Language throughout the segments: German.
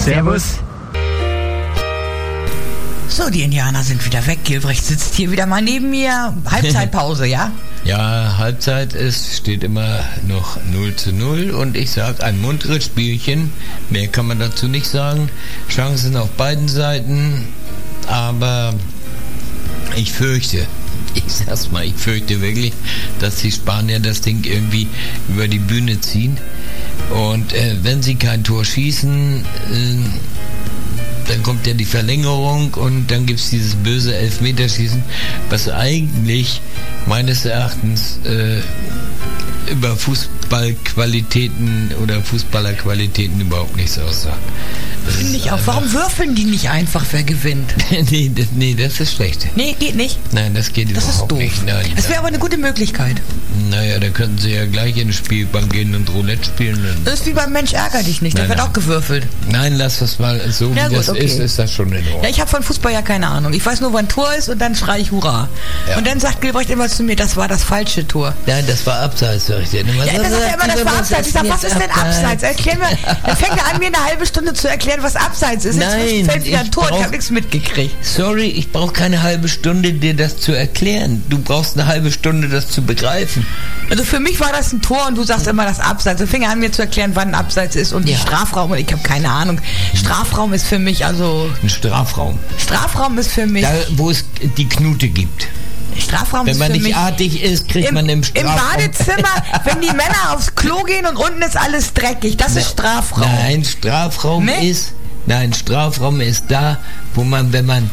Servus. So, die Indianer sind wieder weg. Gilbrecht sitzt hier wieder mal neben mir. Halbzeitpause, ja? Ja, Halbzeit steht immer noch 0:0 und ich sag ein munteres Spielchen. Mehr kann man dazu nicht sagen. Chancen auf beiden Seiten, aber ich fürchte wirklich, dass die Spanier das Ding irgendwie über die Bühne ziehen. Und wenn sie kein Tor schießen, dann kommt ja die Verlängerung und dann gibt es dieses böse Elfmeterschießen, was eigentlich meines Erachtens über Fußballqualitäten oder Fußballerqualitäten überhaupt nichts aussagt. Finde ich auch. Warum würfeln die nicht einfach, wer gewinnt? Nee, das ist schlecht. Nee, geht nicht. Nein, das geht überhaupt nicht. Das ist doof. Das wäre aber eine gute Möglichkeit. Naja, da könnten sie ja gleich in die Spielbank gehen und Roulette spielen. Das ist wie beim Mensch ärger dich nicht, da wird auch gewürfelt. Nein, lass das mal so, ja, wie gut, das ist das schon in Ordnung. Ja, ich habe von Fußball ja keine Ahnung. Ich weiß nur, wann Tor ist und dann schreie ich Hurra. Ja. Und dann sagt Gilbrecht immer zu mir, das war das falsche Tor. Ja, das war Abseits, sag ich dir. Ja, dann sagt er immer, das war Abseits. Ich sag, was ist denn Abseits? Erklär mir. Dann fängt er an, mir eine halbe Stunde zu erklären, was Abseits ist. Nein, fällt wieder ein Tor, ich habe nichts mitgekriegt. Sorry, ich brauche keine halbe Stunde, dir das zu erklären. Du brauchst eine halbe Stunde, das zu begreifen. Also für mich war das ein Tor und du sagst immer das Abseits. Dann fing er an, mir zu erklären, wann ein Abseits ist und die Strafraum. Und ich habe keine Ahnung. Strafraum ist für mich also... Ein Strafraum. Strafraum ist für mich... Da, wo es die Knute gibt. Strafraum wenn ist man für nicht mich artig ist, kriegt man im Strafraum... Im Badezimmer, wenn die Männer aufs Klo gehen und unten ist alles dreckig. Das ist Strafraum. Nein, Strafraum ist da, wo man, wenn man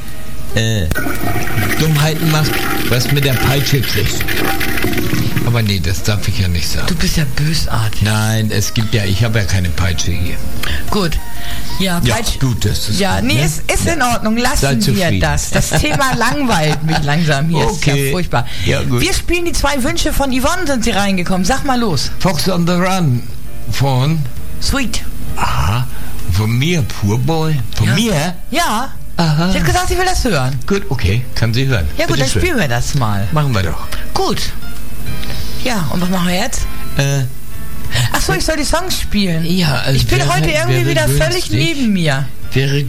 Dummheiten macht, was mit der Peitsche kriegt. Aber nee, das darf ich ja nicht sagen. Du bist ja bösartig. Nein, ich habe ja keine Peitsche hier. Gut. Ja, Peitsche. Ja, gut, das ist ja, gut, nee, ne? ist in Ordnung. Lassen wir das. Das Thema langweilt mich langsam hier. Okay. Ist ja furchtbar. Ja, gut. Wir spielen die 2 Wünsche von Yvonne, sind sie reingekommen. Sag mal los. Fox on the Run von... Sweet. Aha. Von mir, Poorboy? Von mir? Ja. Aha. Sie hat gesagt, sie will das hören. Gut, okay, kann sie hören. Ja gut, dann spielen wir das mal. Machen wir doch. Gut. Ja, und was machen wir jetzt? Achso, ich soll die Songs spielen. Ja, also ich bin heute irgendwie wieder völlig neben mir. Wäre